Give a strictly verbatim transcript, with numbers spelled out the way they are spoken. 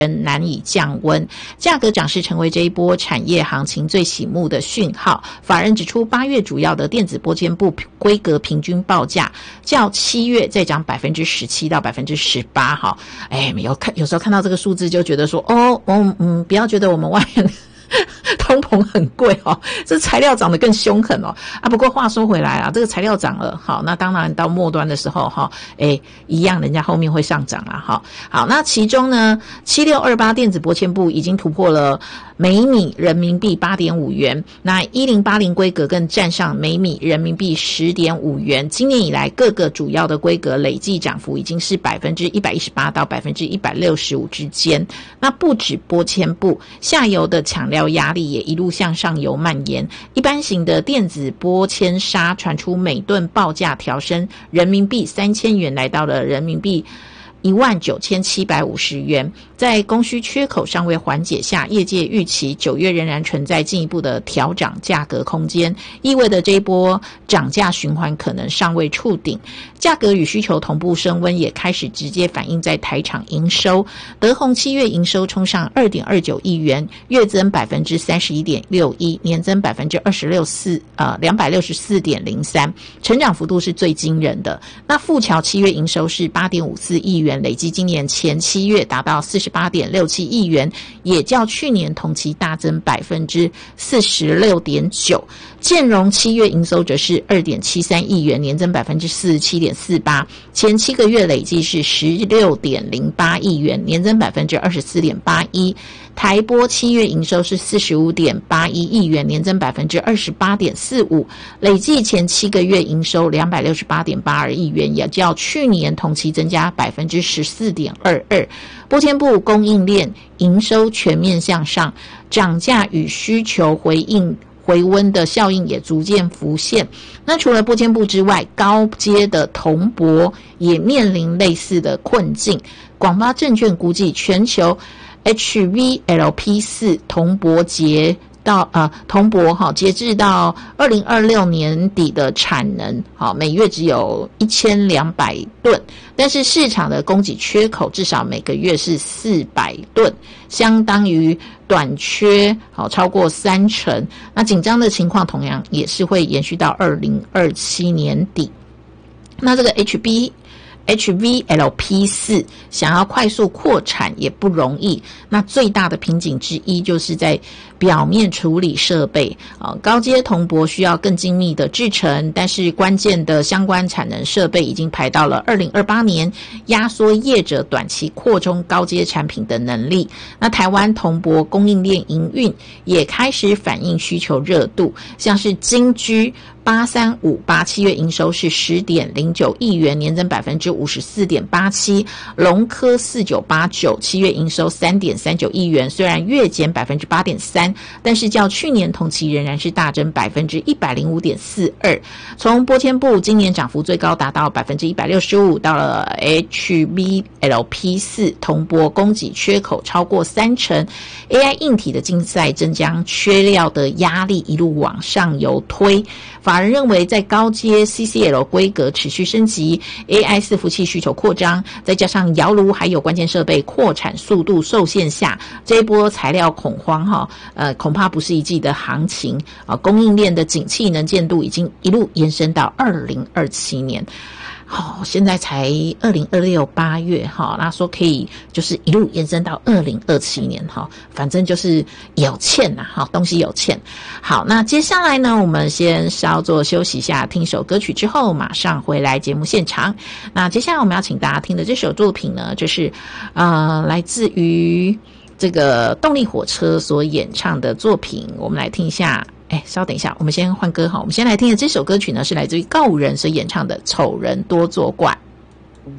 难以降温，价格涨势成为这一波产业行情最醒目的讯号。法人指出，八月主要的电子玻纤布规格平均报价较七月再涨百分之十七到百分之十八。哈，哎，有看有时候看到这个数字就觉得说，哦，嗯嗯，不要觉得我们外面通膨很贵哦，这材料涨得更凶狠哦啊！不过话说回来啊，这个材料涨了，好，那当然到末端的时候哈，哎，一样人家后面会上涨啦，哈。好，那其中呢，七六二八电子玻纤布已经突破了每米人民币 八点五元，那一零八零规格更站上每米人民币 十点五元。今年以来各个主要的规格累计涨幅已经是 百分之一百一十八 到 百分之一百六十五 之间。那不止玻纤布，下游的抢料压力也一路向上游蔓延。一般型的电子玻纤纱传出每吨报价调升人民币三千元，来到了人民币一万九千七百五十元。在供需缺口尚未缓解下，业界预期九月仍然存在进一步的调涨价格空间，意味着这一波涨价循环可能尚未触顶。价格与需求同步升温，也开始直接反映在台厂营收。德宏七月营收冲上 二点二九亿元，月增 百分之三十一点六一， 年增 百分之二十六点四 呃 两百六十四点零三， 成长幅度是最惊人的。那富桥七月营收是 八点五四亿元，累计今年前七月达到 四十八点六七亿元，也较去年同期大增 百分之四十六点九。建荣七月营收则是 二点七三亿元，年增 百分之四十七点四八， 前七个月累计是 十六点零八亿元，年增 百分之二十四点八一。台玻七月营收是 四十五点八一亿元，年增 百分之二十八点四五， 累计前七个月营收 两百六十八点八二亿元，也较去年同期增加 百分之十四点二二。玻纤布供应链营收全面向上，涨价与需求回应回温的效应也逐渐浮现。那除了玻纤布之外，高阶的铜箔也面临类似的困境。广发证券估计，全球 H V L P 四 铜箔节到呃铜箔哈，截至到二零二六年底的产能好，每月只有一千两百吨，但是市场的供给缺口至少每个月是四百吨，相当于短缺好超过三成。那紧张的情况同样也是会延续到二零二七年底。那这个 H B H V L P 四 想要快速扩产也不容易，那最大的瓶颈之一就是在表面处理设备、呃、高阶铜箔需要更精密的制程，但是关键的相关产能设备已经排到了二零二八年，压缩业者短期扩充高阶产品的能力。那台湾铜箔供应链营运也开始反映需求热度，像是金居八三五八七月营收是 十点零九亿元，年增 百分之五十四点八七。龙科四九八九七月营收 三点三九亿元，虽然月减 百分之八点三， 但是较去年同期仍然是大增 百分之一百零五点四二。从玻纤布今年涨幅最高达到 百分之一百六十五， 到了 H V L P 四 铜箔供给缺口超过三成， A I 硬体的竞赛正将缺料的压力一路往上游推。法人认为，在高阶 C C L 规格持续升级， A I 伺服器需求扩张，再加上窑炉还有关键设备扩产速度受限下，这一波材料恐慌哈，呃，恐怕不是一季的行情啊。供应链的景气能见度已经一路延伸到二零二七年。好、哦，现在才二零二六八月哈，那说可以就是一路延伸到二零二七年哈，反正就是有欠呐哈，东西有欠。好，那接下来呢，我们先稍作休息一下，听首歌曲之后马上回来节目现场。那接下来我们要请大家听的这首作品呢，就是呃来自于这个动力火车所演唱的作品，我们来听一下。哎，稍等一下，我们先换歌哈。我们先来听的这首歌曲呢，是来自于告五人所演唱的《丑人多作怪》。